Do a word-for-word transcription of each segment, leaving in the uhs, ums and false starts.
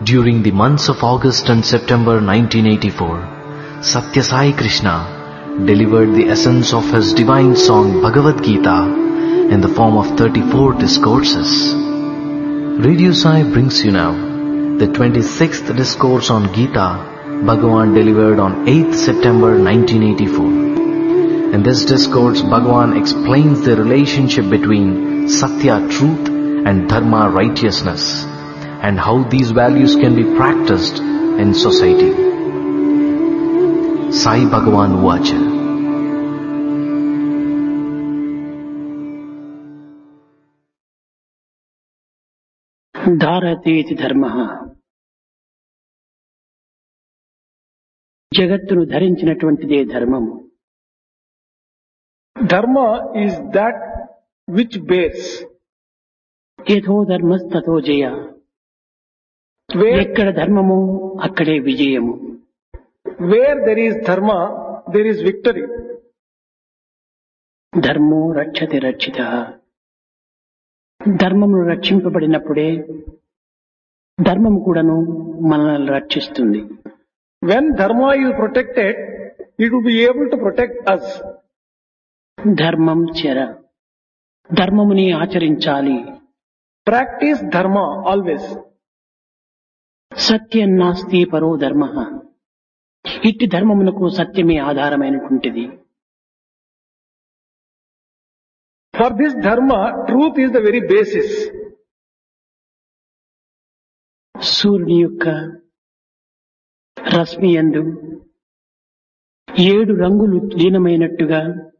During the months of August and September nineteen eighty-four, Satya Sai Krishna delivered the essence of his divine song Bhagavad Gita in the form of thirty-four discourses. Radio Sai brings you now the twenty-sixth discourse on Gita Bhagavan delivered on eighth September nineteen eighty-four. In this discourse, Bhagavan explains the relationship between Satya, truth, and Dharma, righteousness, and how these values can be practiced in society. Sai Bhagavan Uvacha. ధారతేతి ధర్మః జగత్తును ధరించినటువంటిదే ధర్మము. Dharma is that which bears. యథో ధర్మస్తతో Jaya. Where, ఎక్కడ ధర్మము అక్కడే విజయము. where there is dharma, there is victory. ధర్మో రక్షతి రక్షిత. ధర్మమును రక్షింపబడినప్పుడే ధర్మము కూడాను మనల్ని రక్షిస్తుంది. When dharma is protected, it will be able to protect us. ధర్మం చర. ధర్మముని ఆచరించాలి. Practice dharma always. సత్యం నాస్తి పరో ధర్మ. ఇట్టి ధర్మమునకు సత్యమే ఆధారమైనటువంటిది. For this dharma, truth is the very basis. సూర్యుని యొక్క రశ్మి యందు ఏడు రంగులు లీనమైనట్టుగా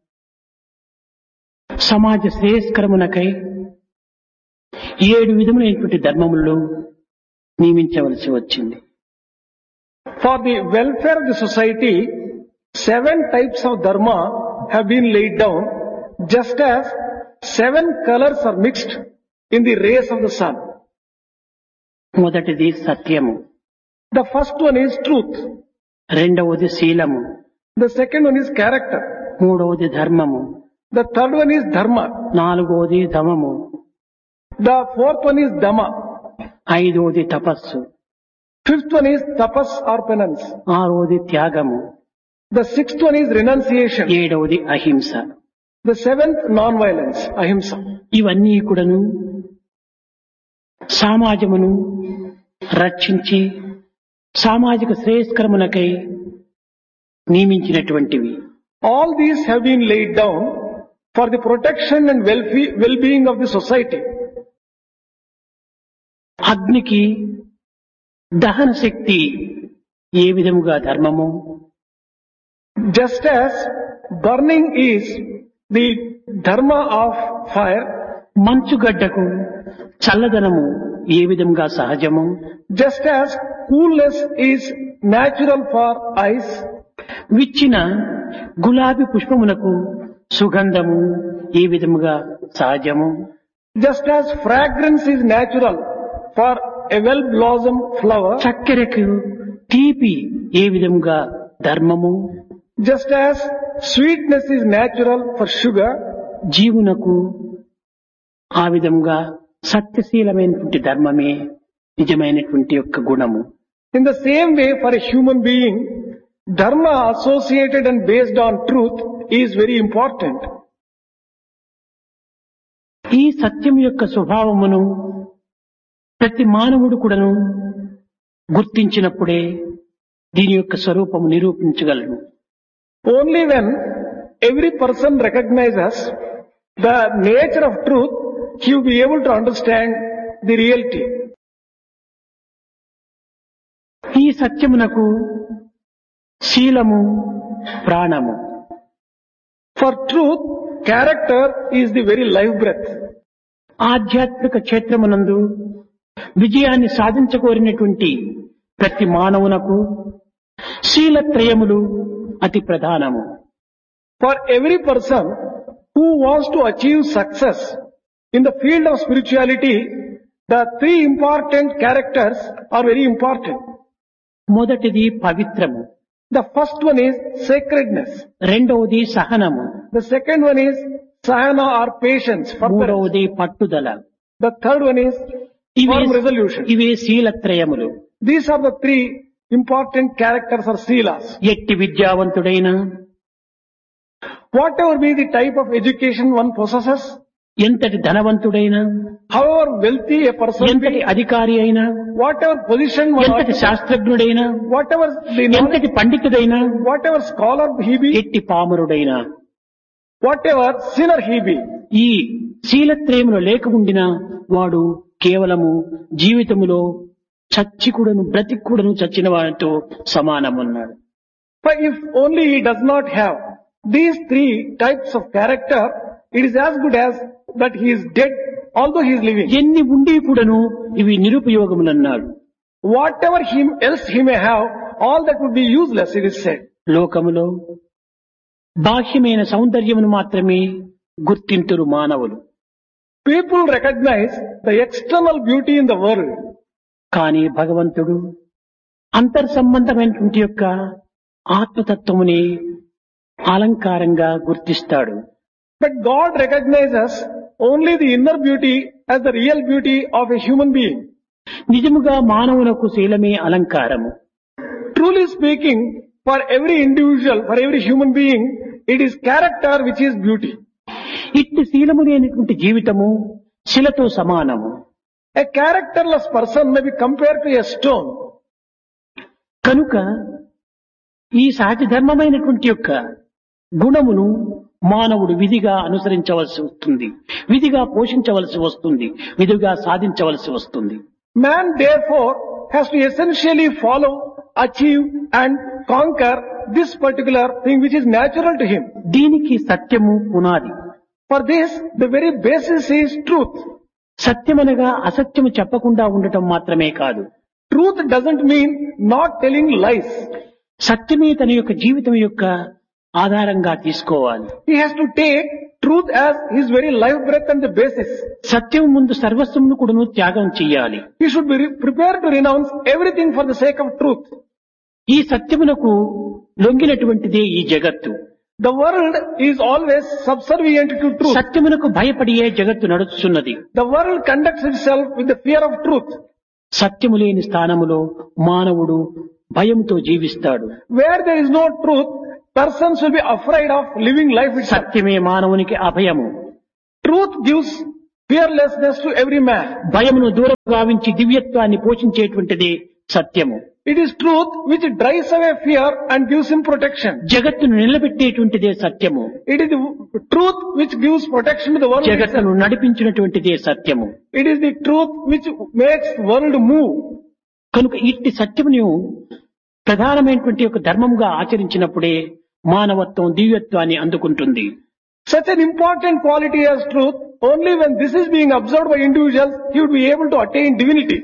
సమాజ శ్రేయస్కరమునకై ఏడు విధములైనటువంటి ధర్మములను నియమించవలసి వచ్చింది. For the welfare of the society, seven types of dharma have been laid down, just as seven colors are mixed in the rays of the sun. మొదటిది సత్యము, The first one is truth. రెండవది శీలము, The second one is character. మూడవది ధర్మము, The third one is dharma. నాలుగవది ధమము, The fourth one is dhamma. ఐదవది తపస్సు, Fifth one is tapas or penance. ఆరవది త్యాగము, The sixth one is renunciation. ఏడవది అహింస. The seventh, non-violence, ahimsa. ఇవన్నీ కూడాను సమాజమును రక్షించి సామాజిక శ్రేయస్కరమునకై నియమించినటువంటివి. All these have been laid down for the protection and welfe- well-being of the society. అగ్నికి దహన శక్తి ఏ విధముగా ధర్మము, Just as burning is the dharma of fire, మంచుగడ్డకు చల్లదనము ఏ విధముగా సహజము, just as coolness is natural for ice, విచ్చిన గులాబీ పుష్పమునకు సుగంధము ఏ విధముగా సహజము, just as fragrance is natural for a well-blossomed flower, చక్కెరకు తీపి ఏ విధముగా ధర్మము, just as sweetness is natural for sugar, జీవునకు ఆ విధముగా సత్యశీలమైనటువంటి ధర్మమే నిజమైనటువంటి యొక్క గుణము. in the same way for a human being, dharma associated and based on truth is very important. ఈ సత్యం యొక్క స్వభావమును ప్రతి మానవుడు కూడాను గుర్తించినప్పుడే దీని యొక్క స్వరూపము నిరూపించగలడు. Only when every person recognizes the nature of truth, he will be able to understand the reality. ఈ సత్యమునకు శీలము ప్రాణము. For truth, character is the very life breath. ఆధ్యాత్మిక క్షేత్రమునందు విజయాన్ని సాధించకోరినటువంటి ప్రతి మానవునకు శీలత్రయములు అతి ప్రధానము. For every person who wants to achieve success in the field of spirituality, the three important characters are very important. మొదటిది పవిత్రము, The first one is sacredness. రెండవది సహనము, The second one is sahana or patience, forbearance. మూడవది పట్టుదల. The third one is ఇవే firm resolution. ఇవే శీలత్రయములు. These are the three important characters or seelas. ఎట్టి విద్యావంతుడైన, Whatever be the type of education one possesses, ఎంతటి ధనవంతుడైనా, however wealthy a person ఎంతటి be, అధికారి అయినా, whatever position one ఎంతటి occupies, శాస్త్రజ్ఞుడైనా, whatever the knowledge, ఎంతటి పండితుడైనా, whatever scholar he be, ఎట్టి పామరుడైనా, whatever sinner he be, ఈ శీలత్రయములో లేక ఉండినా వాడు కేవలము జీవితములో చచ్చికుడను బ్రతికుడను చచ్చిన వాడితో సమానమన్నాడు. but if only he does not have these three types of character, it is as good as that he is dead although he is living. ఎన్ని ఉండి కూడాను ఇవి నిరుపయోగములన్నాడు. Whatever him else he may have, all that would be useless, it is said. లోకములో బాహ్యమైన సౌందర్యమును మాత్రమే గుర్తింతురు మానవులు. People recognize the external beauty in the world, కానీ భగవంతుడు అంతర్ సంబంధమైనటువంటి యొక్క ఆత్మతత్వముని అలంకారంగా గుర్తిస్తాడు. but God recognizes only the inner beauty as the real beauty of a human being. నిజముగా మానవునకు శీలమే అలంకారము. Truly speaking, for every individual, for every human being, it is character which is beauty. ఇట్టి శీలము లేనటువంటి జీవితము శిలతో సమానము. A characterless person may be compared to a stone. కనుక ఈ సహజ ధర్మమైనటువంటి యొక్క గుణమును మానవుడు విధిగా అనుసరించవలసి వస్తుంది, విధిగా పోషించవలసి వస్తుంది, విధిగా సాధించవలసి వస్తుంది. Man therefore has to essentially follow, achieve and conquer this particular thing which is natural to him. దీనికి సత్యము పునాది. For this, the very basis is truth. సత్యమనగా అసత్యము చెప్పకుండా ఉండటం మాత్రమే కాదు. Truth doesn't mean not telling lies. సత్యమే తన యొక్క జీవితం యొక్క ఆధారంగా తీసుకోవాలి. He has to take truth as his very life breath and the basis. సత్యం ముందు సర్వస్వమును కూడాను త్యాగం చెయ్యాలి. He should be re- prepared to renounce everything for the sake of truth. ఈ సత్యమునకు లొంగినటువంటిదే ఈ జగత్తు. The world is always subservient to truth. సత్యమునకు భయపడియే జగత్తు నడుచుచున్నది. The world conducts itself with the fear of truth. సత్యము లేని స్థానములో మానవుడు భయముతో జీవిస్తాడు. Where there is no truth, persons will be afraid of living life itself. సత్యమే మానవునికి అభయము. Truth gives fearlessness to every man. భయమును దూరం గావించి దివ్యత్వాన్ని పోషించేటువంటిది సత్యము. It is truth which drives away fear and gives him protection. జగత్తును నిలబెట్టేటువంటిదే సత్యము. It is the truth which gives protection to the world జగత్తును itself. నడిపించినటువంటిదే సత్యము. It is the truth which makes world move. కనుక ఇట్టి సత్యమును ప్రధానమైనటువంటి ఒక ధర్మముగా ఆచరించినప్పుడే మానవత్వం దివ్యత్వాన్ని అందుకుంటుంది. Such an important quality as truth, only when this is being observed by individuals, he would be able to attain divinity.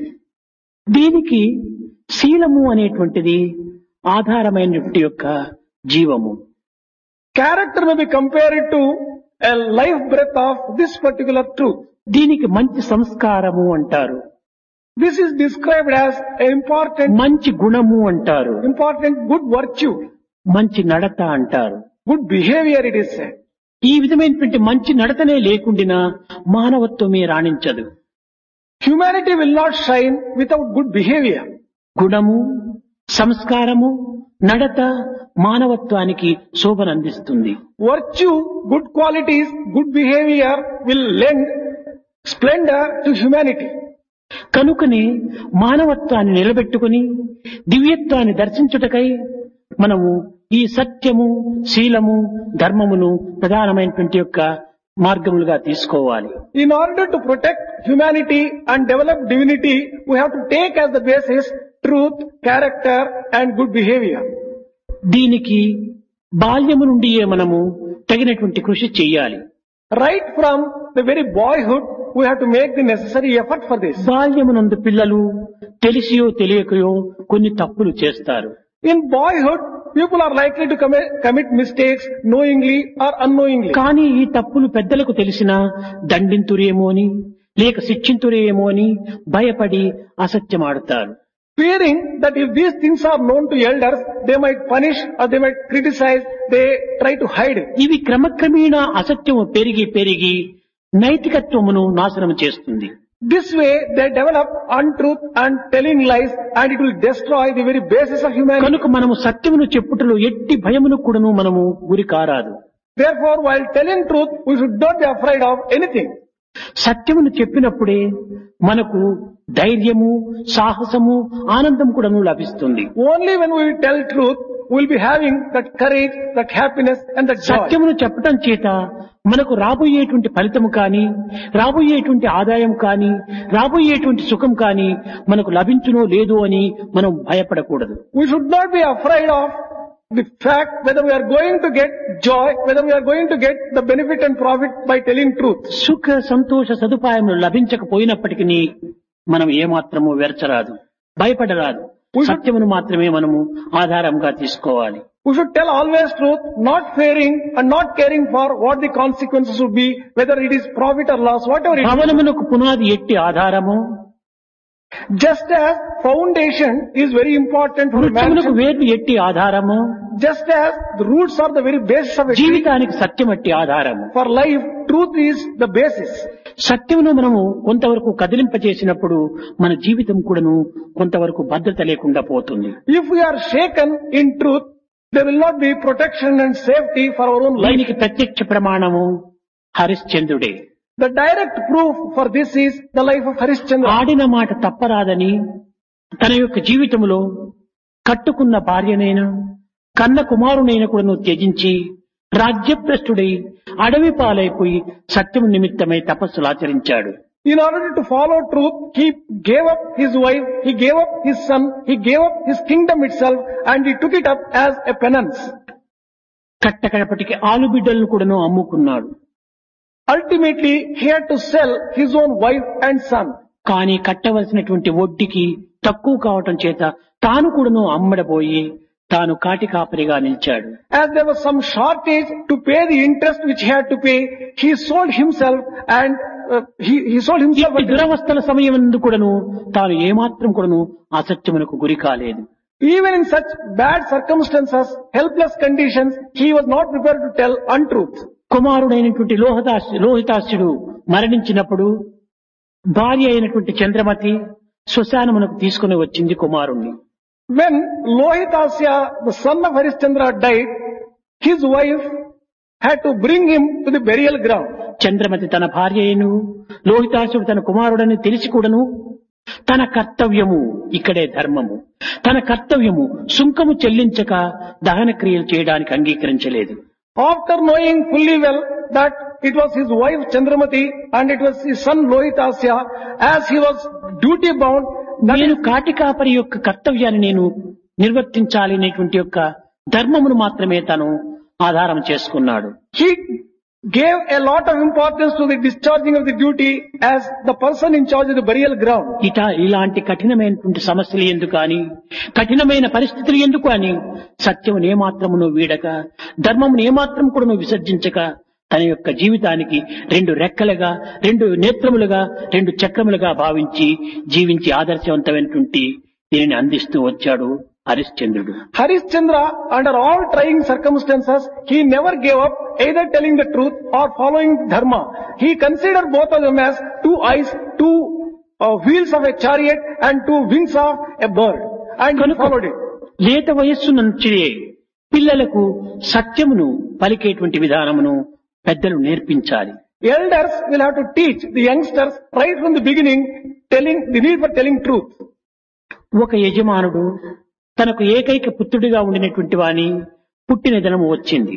దీనికి శీలము అనేటువంటిది ఆధారమైనటువంటి యొక్క జీవము. Character may be compared to a life breath of this particular truth. దీనికి మంచి సంస్కారము అంటారు, This is described as an important, మంచి గుణము అంటారు, important good virtue, మంచి నడత అంటారు. good behavior it is said. ఈ విధమైనటువంటి మంచి నడతనే లేకుండినా మానవత్వమే రాణించదు. Humanity will not shine without good behavior. గుణము, సంస్కారము, నడత మానవత్వానికి శోభనందిస్తుంది. Virtue, good qualities, good behavior will lend splendor to humanity. కనుకనే మానవత్వాన్ని నిలబెట్టుకుని దివ్యత్వాన్ని దర్శించుటకై మనము ఈ సత్యము, శీలము, ధర్మమును ప్రధానమైనటువంటి యొక్క మార్గములుగా తీసుకోవాలి. In order to protect humanity and develop divinity, we have to take as the basis truth, character and good behavior. దీనికి బాల్యము నుండియే మనము తగినటువంటి కృషి చెయ్యాలి. Right from the very boyhood, we have to make the necessary effort for this. బాల్యమునందు పిల్లలు తెలిసియో తెలియకయో కొన్ని తప్పులు చేస్తారు. In boyhood, people are likely to commit, commit mistakes knowingly or unknowingly. కానీ ఈ తప్పులు పెద్దలకు తెలిసినా దండింతురేమో అని లేక శిక్షింతురేమో అని భయపడి అసత్యమాడుతారు. Fearing that if these things are known to elders, they might punish or they might criticize, they try to hide it. ఇవి క్రమక్రమేణా అసత్యము పెరిగి పెరిగి నైతికత్వమును నాశనం చేస్తుంది. This way they develop untruth and telling lies, and it will destroy the very basis of humanity. కనుక మనము సత్యమును చెప్పుటలో ఎట్టి భయమును కూడాను మనము గురి కారాదు. Therefore, while telling truth, we should not be afraid of anything. సత్యమును చెప్పినప్పుడే మనకు ధైర్యము, సాహసము, ఆనందం కూడాను లభిస్తుంది. Only when we tell truth, we will be having that courage, that happiness and that joy. సత్యమును చెప్పటం చేత మనకు రాబోయేటువంటి ఫలితము కానీ, రాబోయేటువంటి ఆదాయం కానీ, రాబోయేటువంటి సుఖం కానీ మనకు లభించునో లేదో అని మనం భయపడకూడదు. We should not be afraid of the fact whether we are going to get joy, whether we are going to get the benefit and profit by telling truth. సుఖ సంతోష సదుపాయములు లభించకపోయినప్పటికీ మనం ఏమాత్రము వెరచరాదు, భయపడరాదు. సత్యమును మాత్రమే మనము ఆధారంగా తీసుకోవాలి. We should tell always truth, not fearing and not caring for what the consequences would be, whether it is profit or loss, whatever it is. భవనమునకు పునాది ఎట్టి ఆధారము, Just as foundation is very important for వృక్షమునకు mansion, వేర్లు ఎట్టి ఆధారము, just as the roots are the very basis of a tree, జీవితానికి సత్యం ఎట్టి ఆధారము. for life, truth is the basis. సత్యమును మనము కొంతవరకు కదిలింపజేసినప్పుడు మన జీవితం కూడాను కొంతవరకు భద్రత లేకుండా పోతుంది. If we are shaken in truth, there will not be protection and safety for our own life. దీనికి ప్రత్యక్ష ప్రమాణము హరిశ్చంద్రుడే. The direct proof for this is the life of Harishchandra. ఆడిన మాట తప్పరాదని తన యొక్క జీవితంలో కట్టుకున్న భార్యనైనా కన్న కుమారునైనా కూడాను త్యజించి రాజ్యభ్రష్టుడై అడవి పాలైపోయి సత్యము నిమిత్తమై తపస్సులు ఆచరించాడు. In order to follow truth, he gave up his wife, he gave up his son, he gave up his kingdom itself, and he took it up as a penance. కట్టకడపటికి ఆలుబిడ్డలను కూడాను అమ్ముకున్నాడు. Ultimately, he had to sell his own wife and son. కానీ కట్టవలసినటువంటి వడ్డీకి తక్కువ కావటం చేత తాను కూడాను అమ్మడబోయి తాను కాటి కాపరిగా నిలిచాడు. As there was some shortage to pay the interest which he had to pay, he sold himself and uh, he, he sold himself. ఈ దురవస్థల సమయం నందు కూడాను తాను ఏమాత్రం కూడాను అసత్యమునకు గురి కాలేదు. Even in such bad circumstances, helpless conditions, he was not prepared to tell untruth. కుమారుడైనటువంటి లోహితాస్ లోహితాస్యుడు మరణించినప్పుడు భార్య అయినటువంటి చంద్రమతి శ్మశానమునకు తీసుకుని వచ్చింది కుమారుణ్ణి. When Lohitasya, the son of Harishchandra, died, his wife had to bring him to the burial ground. Chandramati తన భార్య అయిను లోహితాసుడు తన కుమారుడని తెలిసి కూడాను తన కర్తవ్యము ఇక్కడే ధర్మము, తన కర్తవ్యము సుంకము చెల్లించక దహన క్రియలు చేయడానికి అంగీకరించలేదు. After knowing fully well that it was his wife Chandramati and it was his son Lohitasya, as he was duty bound, నేను కాటి కాపరి యొక్క కర్తవ్యాన్ని నేను నిర్వర్తించాలి అనేటువంటి యొక్క ధర్మమును మాత్రమే తను ఆధారం చేసుకున్నాడు. he gave a lot of importance to the discharging of the duty as the person in charge of the burial ground. ఇట ఇలాంటి కఠినమైనటువంటి సమస్యలు ఎందుకు అని, కఠినమైన పరిస్థితులు ఎందుకు అని సత్యమును ఏమాత్రమును వీడక, ధర్మమును ఏమాత్రం కూడా విసర్జించక తన యొక్క జీవితానికి రెండు రెక్కలుగా, రెండు నేత్రములుగా, రెండు చక్రములుగా భావించి జీవించి ఆదర్శవంతమైనటువంటి దీనిని అందిస్తూ వచ్చాడు హరిశ్చంద్రుడు. Harishchandra, under all trying circumstances, he never gave up either telling the truth or following dharma. He considered both of them as two eyes, two uh, wheels of a chariot and two wings of a bird. And he followed it. లేత వయస్సు నుంచి పిల్లలకు సత్యమును పలికేటువంటి విధానమును పెద్దలు నేర్పించాలి. Elders will have to teach the youngsters right from the beginning telling the need for telling truth. ఒక యజమానుడు తనకు ఏకైక పుత్రుడిగా ఉండినటువంటి వాని పుట్టిన దినము వచ్చింది.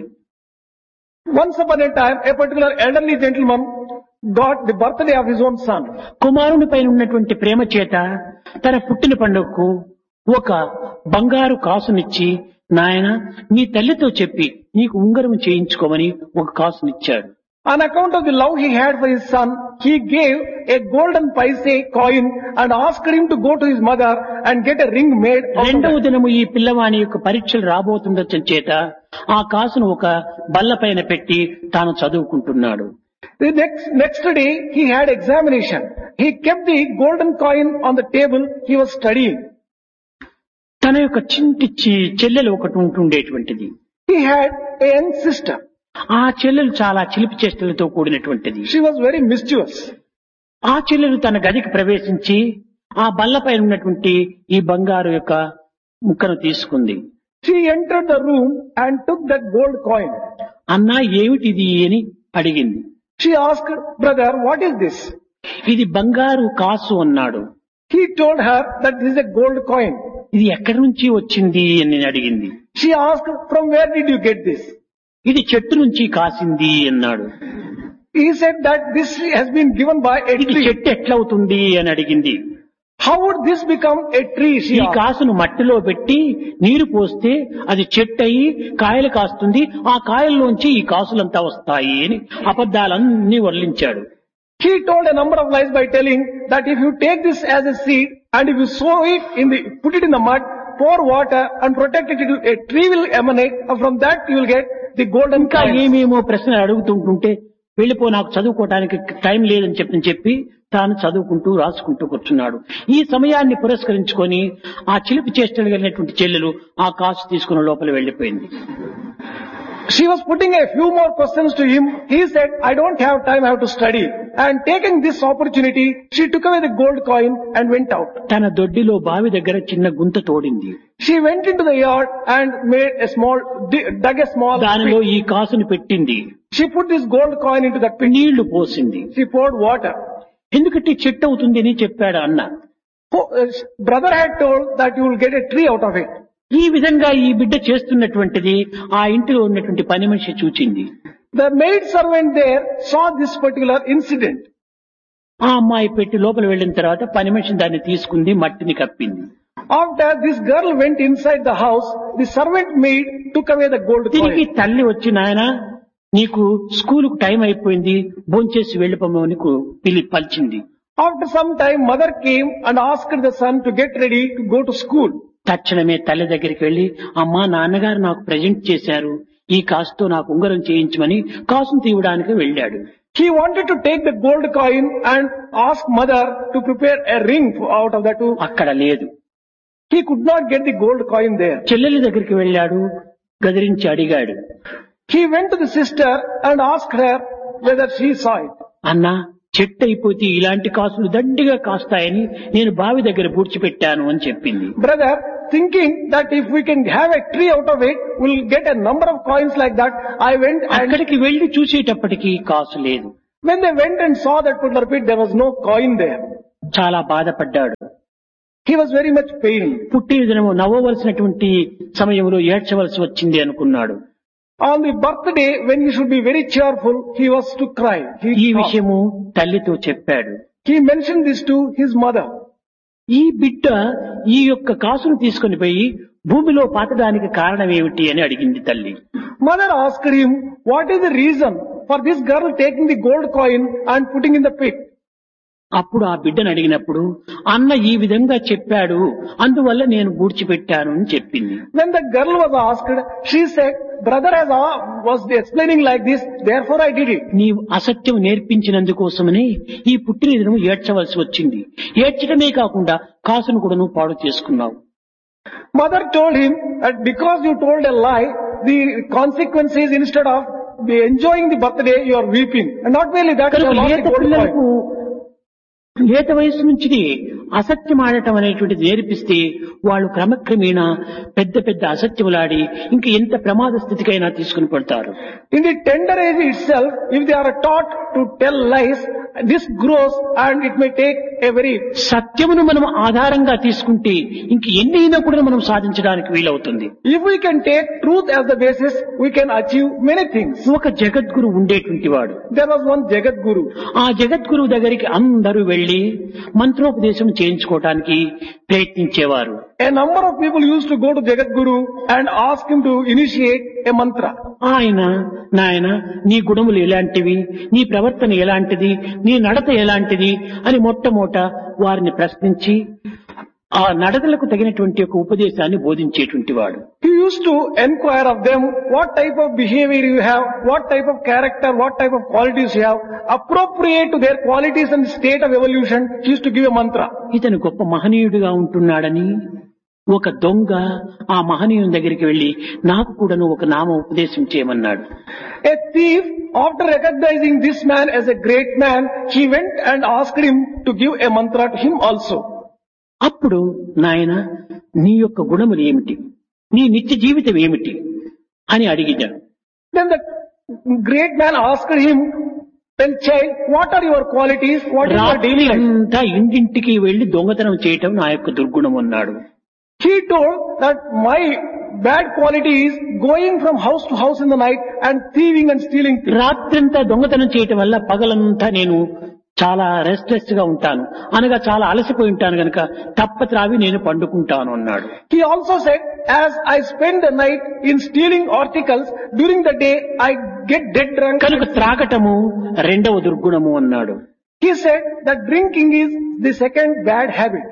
Once upon a time, a particular elderly gentleman got the birthday of his own son. కుమారుని పైన ఉన్నటువంటి ప్రేమ చేత తన పుట్టిన పండుగకు ఒక బంగారు కాసునిచ్చి, నాయన నీ తల్లితో చెప్పి నీకు ఉంగరం చేయించుకోమని ఒక కాసునిచ్చాడు. On account of the love he had for his son, he gave a golden paise coin and asked him to go to his mother and get a ring made. రెండవ దినము ఈ పిల్లవాని యొక్క పరీక్షలు రాబోతుండొచ్చ చేత ఆ కాసును ఒక బల్ల పైన పెట్టి తాను చదువుకుంటున్నాడు. The next, next day he had examination. He kept the golden coin on the table. He was studying. తన యొక్క చింటి చి- చెల్లెలు ఒకటి ఉంటుండేటువంటిది. He had a young sister. ఆ చెల్లెలు చాలా చిలిపి చేష్టలతో కూడినటువంటిది. She was very mischievous. ఆ చెల్లెలు తన గదికి ప్రవేశించి ఆ బల్లపై ఉన్నటువంటి ఈ బంగారు యొక్క ముక్కను తీసుకుంది. She entered the room and took that gold coin. అన్నా ఏమిటిది అని అడిగింది. She asked, brother, what is this? ఇది బంగారు కాసు అన్నాడు. He told her that this is a gold coin. ఇది ఎక్కడి నుంచి వచ్చింది అని అడిగింది. She asked, from where did you get this? ఇది చెట్టు నుంచి కాసింది అన్నాడు. He said that this has been given by a ఇది tree. చెట్టు ఎట్లవుతుంది అని అడిగింది. How would this become a tree? She ఈ asked. కాసును మట్టిలో పెట్టి నీరు పోస్తే అది చెట్టు అయి కాయలు కాస్తుంది, ఆ కాయల్లోంచి ఈ కాసులంతా వస్తాయి అని అబద్ధాలన్నీ వర్లించాడు. He told a number of lies by telling that if you take this as a seed and if you sow it in the, put it in the mud, pour water and protect it, a tree will emanate, and from that you will get the golden ఇంకా coin. ఏమేమో ప్రశ్నలు అడుగుతుంటుంటే వెళ్ళిపో నాకు చదువుకోవడానికి time లేదని చెప్పి చెప్పి తాను చదువుకుంటూ రాసుకుంటూ కూర్చున్నాడు. ఈ సమయాన్ని పురస్కరించుకొని ఆ చిలిపి చేష్టలు కలిగినటువంటి చెల్లెలు ఆ కాసు తీసుకుని లోపల వెళ్లిపోయింది. She was putting a few more questions to him. He said, I don't have time, I have to study. And taking this opportunity, she took away the gold coin and went out. తన దొడ్డిలో బావి దగ్గర చిన్న గుంత తోడింది. She went into the yard and made a small, dug a small దానిలో pit. ఈ కాసుని పెట్టింది. She put this gold coin into that pit. నీళ్లు పోసింది. She poured water. ఎందుకంటే చెట్టు అవుతుంది అని చెప్పాడు అన్న. Oh, uh, brother had told that you will get a tree out of it. ఈ విధంగా ఈ బిడ్డ చేస్తున్నటువంటిది ఆ ఇంటిలో ఉన్నటువంటి పని మనిషి చూచింది. The maid servant there saw this particular incident. ఆ అమ్మాయి పెట్టి లోపల వెళ్ళిన తర్వాత పని మనిషి దాన్ని తీసుకుంది, మట్టిని కప్పింది. After this girl went inside the house, the servant maid took away the gold తిరిగి coin. తల్లి వచ్చి నాయన నీకు స్కూలుకు టైం అయిపోయింది, భోంచేసి వెళ్ళిపోమని పిలి పలిచింది. After some time, mother came and asked the son to get ready to go to school. తక్షణమే తల్లి దగ్గరికి వెళ్లి అమ్మా నాన్నగారు నాకు ప్రజెంట్ చేశారు, ఈ కాసుతో నాకు ఉంగరం చేయించమని కాసును తీయడానికి వెళ్ళాడు. He wanted to take the gold coin and ask mother to prepare a ring out of that too. అక్కడ లేదు. He could not get the gold coin there. చెల్లెలి దగ్గరికి వెళ్ళాడు, గదిరించి అడిగాడు. He went to the sister and asked her whether she saw it. అన్నా చెట్టు అయిపోతే ఇలాంటి కాసులు దండిగా కాస్తాయని నేను బావి దగ్గర పూడ్చిపెట్టాను అని చెప్పింది. Brother, thinking that if we can have a tree out of it, we'll get a number of coins like that, I went and అక్కడికి వెళ్లి చూసేటప్పటికి కాసు లేదు. when they went and saw that particular pit, there was no coin there. చాలా బాధపడ్డాడు. He was very much pained. పుట్టిన దినము నవ్వవలసినటువంటి సమయంలో ఏడ్చవలసి వచ్చింది అనుకున్నాడు. On the birthday, when he should be very cheerful, he was to cry. He, ఈ విషయము తల్లితో చెప్పాడు. he mentioned this to his mother. ఈ బిడ్డ ఈ యొక్క కాసును తీసుకుని పోయి భూమిలో పాతడానికి కారణం ఏమిటి అని అడిగింది తల్లి. Mother asked him, what is the reason for this girl taking the gold coin and putting in the pit? అప్పుడు ఆ బిడ్డను అడిగినప్పుడు అన్న ఈ విధంగా చెప్పాడు, అందువల్ల నేను పూడ్చిపెట్టాను అని చెప్పింది. When the girl was asked, she said, brother has a- was explaining like this, therefore I did it. నీవు అసత్యం నేర్పించినందుకోసమని ఈ పుట్టిన దినము ఏడ్చవలసి వచ్చింది. ఏడ్చడమే కాకుండా కాసును కూడా నువ్వు పాడు చేసుకున్నావు. Mother told him that because you told a lie, the consequence is instead of enjoying the birthday, you are weeping. And not merely that, you కనుక have lost లేత the gold పిల్లలకు coin. లేత వయసు నుంచి అసత్యం ఆడటం అనేటువంటిది నేర్పిస్తే వాళ్ళు క్రమక్రమేణా పెద్ద పెద్ద అసత్యములాడి ఇంక ఎంత ప్రమాద స్థితికైనా తీసుకుని పడతారు. In the tender age itself, if they are taught to tell lies, this grows and it may take a very... సత్యమును మనం ఆధారంగా తీసుకుంటే ఇంక ఎన్నైనా కూడా మనం సాధించడానికి వీలవుతుంది. If we can take truth as the basis, we can achieve many things. ఒక జగద్గురు ఉండేటువంటి వాడు. There was one Jagat Guru. ఆ జగద్గురువు దగ్గరికి అందరూ వెళ్లి మంత్రోపదేశం చేయించుకోవటానికి ప్రయత్నించేవారు. A number of people used to go to Jagat Guru and ask him to initiate a mantra. ఆయన నాయన నీ గుణములు ఎలాంటివి, నీ ప్రవర్తన ఎలాంటిది, నీ నడత ఎలాంటిది అని మొట్టమొదట వారిని ప్రశ్నించి ఆ నడతలకు తగినటువంటి ఒక ఉపదేశాన్ని బోధించేటువంటి వాడు. He used to enquire of them what type of behavior you have, what type of character, what type of qualities you have, appropriate to their qualities and state of evolution. He used to give a mantra. ఇతను గొప్ప మహనీయుడిగా ఉంటున్నాడని ఒక దొంగ ఆ మహనీయుని దగ్గరికి వెళ్లి నాకు కూడాను ఒక నామ ఉపదేశం చేయమన్నాడు. A thief, after recognizing this man as a great man, he went and asked him to give a mantra to him also. అప్పుడు నాయన నీ యొక్క గుణములు ఏమిటి, నీ నిత్య జీవితం ఏమిటి అని అడిగాడు. Then the great man asked him, "Well, child, what are your qualities? What is your daily life?" అంతా ఇంటింటికి వెళ్లి దొంగతనం చేయటం నా యొక్క దుర్గుణం అన్నాడు. He told that my bad quality is going from house to house in the night and thieving and stealing things. రాత్రంతా దొంగతనం చేయటం వల్ల పగలంతా నేను చాలా రెస్ట్లెస్ గా ఉంటాను, అనగా చాలా అలసిపోయి ఉంటాను గనక తప్పత్రావి నేను పండుకుంటాను అన్నాడు. He also said, as I spend the night in stealing articles, during the day I get dead drunk. కనుక త్రాగటము రెండవ దుర్గుణము అన్నాడు. He said that drinking is the second bad habit.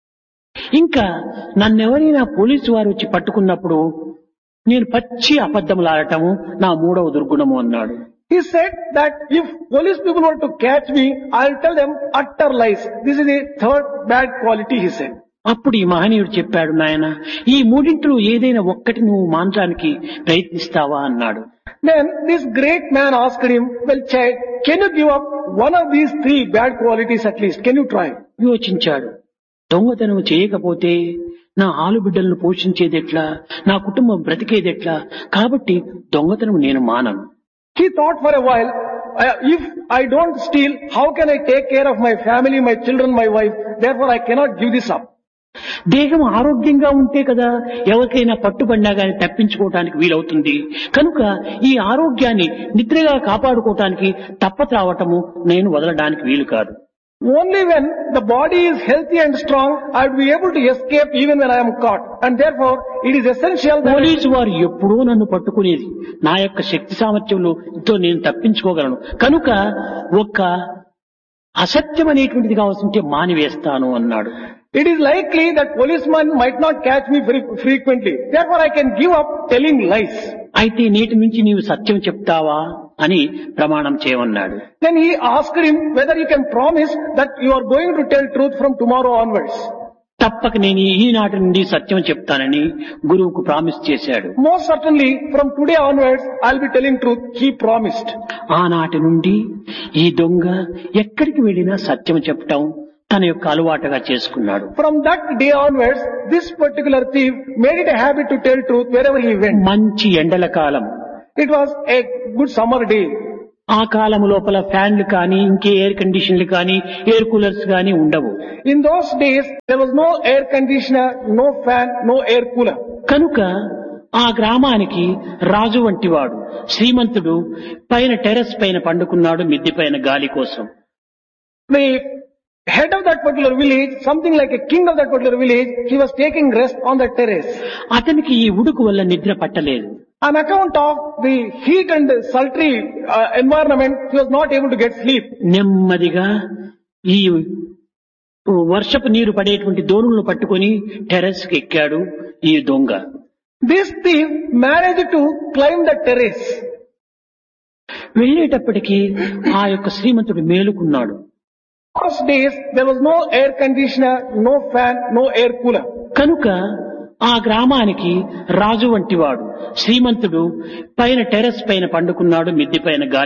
ఇంకా నన్నెవరైనా పోలీసు వారు వచ్చి పట్టుకున్నప్పుడు నేను పచ్చి అబద్ధములాడటము నా మూడవ దుర్గుణము అన్నాడు. He said that if police people were to catch me, I'll tell them utter lies. This is the third bad quality, he said. అప్పుడు ఈ మహనీయుడు చెప్పాడు, నాయన ఈ మూడింటిలో ఏదైనా ఒక్కటి నువ్వు మాంచానికి ప్రయత్నిస్తావా అన్నాడు. Then this great man asked him, "Well, child, can you give up one of these three bad qualities at least? Can you try?" యోచించాడు. దొంగతనం చేయకపోతే నా ఆలుబిడ్డలను పోషించేదెట్లా, నా కుటుంబం బ్రతికేదెట్లా, కాబట్టి దొంగతనం నేను మానను. He thought for a while, uh, if I don't steal, how can I take care of my family, my children, my wife? Therefore I cannot give this up. దేహం ఆరోగ్యంగా ఉంటే కదా ఎవరికైనా పట్టుబడినా గాని తప్పించుకోవటానికి వీలవుతుంది. కనుక ఈ ఆరోగ్యాన్ని నిద్రగా కాపాడుకోవటానికి తప్పత్రావటము నేను వదలడానికి వీలు కాదు. Only when the body is healthy and strong, I will be able to escape even when I am caught. And therefore, it is essential that police వారు ఎప్పుడూ నన్ను పట్టుకునేది నా యొక్క శక్తి సామర్థ్యంతో నేను తప్పించుకోగలను. కనుక ఒక్క అసత్యం అనేటువంటిది కావాల్సింటే మానివేస్తాను అన్నాడు. it is likely that policemen might not catch me very frequently. Therefore, I can give up telling lies. అయితే నేటి నుంచి నీవు సత్యం చెప్తావా అని ప్రమాణం చేయమన్నాడు. Then he asked him whether he can promise that you are going to tell truth from tomorrow onwards. తప్పక నేను ఈనాటి నుండి సత్యం చెప్తానని గురువుకు ప్రామిస్ చేశాడు. Most certainly, from today onwards, I'll be telling truth, he promised. ఆనాటి నుండి ఈ దొంగ ఎక్కడికి వెళ్ళినా సత్యం చెప్పటం తన యొక్క అలవాటుగా చేసుకున్నాడు. From that day onwards, this particular thief made it a habit to tell truth wherever he went. మంచి ఎండల కాలం. It was a good summer day. ఆ కాలం లోపల ఫ్యాన్లు కానీ ఇంకే ఎయిర్ కండిషన్లు కానీ ఎయిర్ కూలర్స్ కానీ ఉండవు. In those days, there was no air conditioner, no fan, no air cooler. కనుక ఆ గ్రామానికి రాజు వంటివాడు శ్రీమంతుడు పైన టెర్రస్ పైన పండుకున్నాడు మిద్దె పైన గాలి కోసం. The head of that particular village, something like a king of that particular village, he was taking rest on the terrace. అతనికి ఈ ఉడుకు వల్ల నిద్ర పట్టలేదు. On account of the heat and the sultry uh, environment, he was not able to get sleep. నెమ్మదిగా ఈ వర్షపు నీరు పడేటువంటి దోణులను పట్టుకొని టెర్రస్ కి ఎక్కాడు ఈ దొంగ. This thief managed to climb the terrace. వెళ్ళేటప్పటికీ ఆ యొక్క శ్రీమంతుడు మేలుకున్నాడు. Those days, there was no air conditioner, no fan, no air cooler. కనుక ఆ గ్రామానికి రాజు వంటివాడు శ్రీమంతుడు పైన టెర్రస్ పైన పండుకున్నాడు మిద్దె పైన గాలి